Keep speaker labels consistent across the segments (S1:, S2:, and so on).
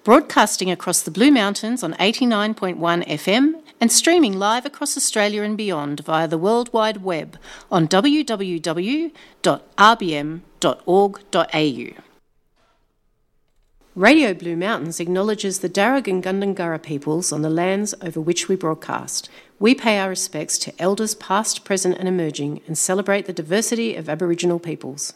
S1: broadcasting across the Blue Mountains on 89.1 FM and streaming live across Australia and beyond via the World Wide Web on www.rbm.org.au. Radio Blue Mountains acknowledges the Darug and Gundungurra peoples on the lands over which we broadcast. We pay our respects to elders past, present and emerging and celebrate the diversity of Aboriginal peoples.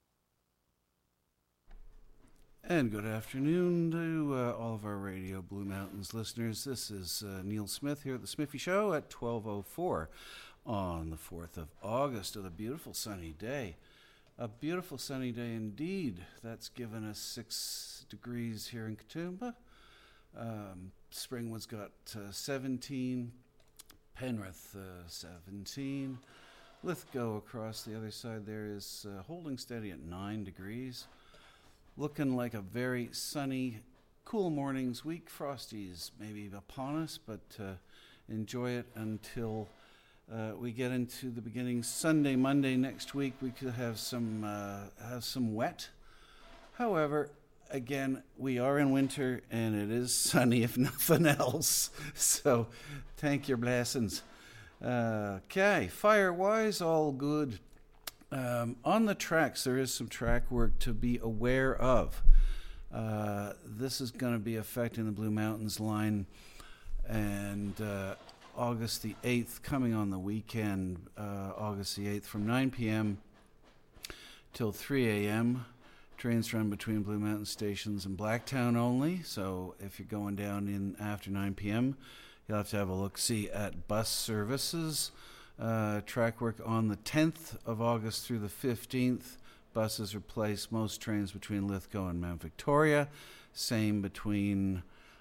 S2: And good afternoon to all of our Radio Blue Mountains listeners. This is Neil Smith here at the Smithy Show at 12:04 on the 4th of August of a beautiful sunny day. A beautiful sunny day indeed. That's given us 6 degrees here in Katoomba. Springwood's got 17, Penrith 17. Lithgow across the other side there is holding steady at 9 degrees. Looking like a very sunny, cool morning's week. Frosties maybe upon us, but enjoy it until we get into the beginning. Sunday, Monday next week, we could have some wet. However, again, we are in winter, and it is sunny if nothing else. So, thank your blessings. Okay, fire-wise, all good. On the tracks, there is some track work to be aware of. This is going to be affecting the Blue Mountains line, and August the 8th, coming on the weekend, August the 8th, from 9 p.m. till 3 a.m. Trains run between Blue Mountain stations and Blacktown only, so if you're going down in after 9 p.m., you'll have to have a look-see at bus services. Track work on the 10th of August through the 15th. Buses replace most trains between Lithgow and Mount Victoria. Same between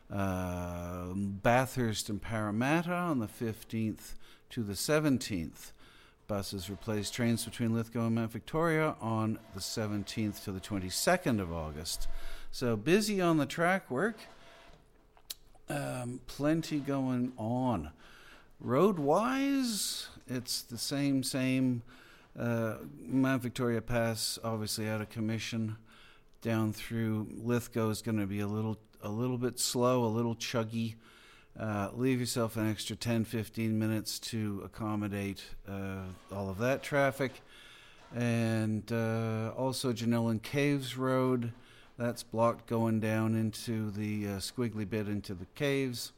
S2: Bathurst and Parramatta on the 15th to the 17th. Buses replace trains between Lithgow and Mount Victoria on the 17th to the 22nd of August. So busy on the track work. Plenty going on. Road-wise, it's the same. Mount Victoria Pass, obviously out of commission. Down through Lithgow is going to be a little bit slow, a little chuggy. Leave yourself an extra 10-15 minutes to accommodate all of that traffic. And also Janellan Caves Road, that's blocked going down into the squiggly bit into the caves.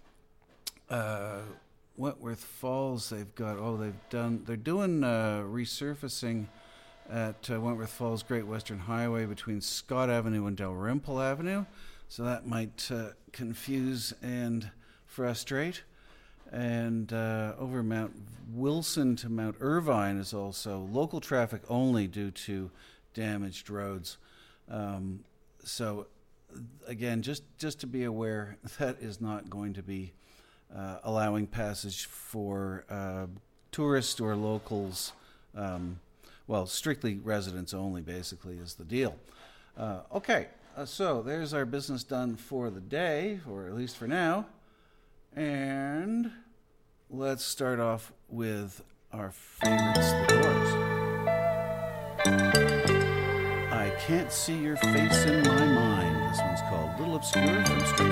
S2: Wentworth Falls, they're doing resurfacing at Wentworth Falls Great Western Highway between Scott Avenue and Dalrymple Avenue, so that might confuse and frustrate. And over Mount Wilson to Mount Irvine is also local traffic only due to damaged roads. So again, just to be aware, that is not going to be allowing passage for tourists or locals. Strictly residents only, basically, is the deal. So there's our business done for the day, or at least for now. And let's start off with our favorites, the Doors. I Can't See Your Face in My Mind. This one's called Little Obscure from Strange